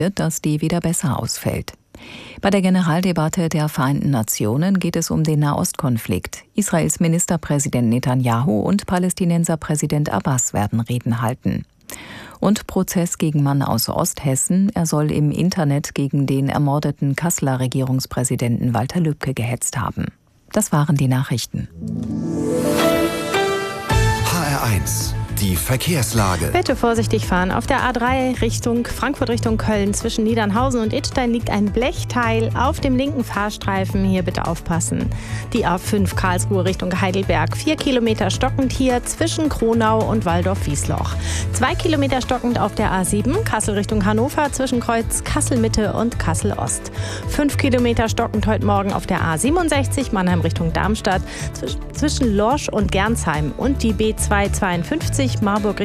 dass die wieder besser ausfällt. Bei der Generaldebatte der Vereinten Nationen geht es um den Nahostkonflikt. Israels Ministerpräsident Netanyahu und Palästinenser Präsident Abbas werden Reden halten. Und Prozess gegen Mann aus Osthessen. Er soll im Internet gegen den ermordeten Kasseler Regierungspräsidenten Walter Lübcke gehetzt haben. Das waren die Nachrichten. HR1, die Verkehrslage. Bitte vorsichtig fahren. Auf der A3 Richtung Frankfurt Richtung Köln zwischen Niedernhausen und Idstein liegt ein Blechteil auf dem linken Fahrstreifen. Hier bitte aufpassen. Die A5 Karlsruhe Richtung Heidelberg. 4 Kilometer stockend hier zwischen Kronau und Walldorf-Wiesloch. 2 Kilometer stockend auf der A7 Kassel Richtung Hannover zwischen Kreuz Kassel-Mitte und Kassel-Ost. 5 Kilometer stockend heute Morgen auf der A67 Mannheim Richtung Darmstadt zwischen Lorsch und Gernsheim und die B252 Marburg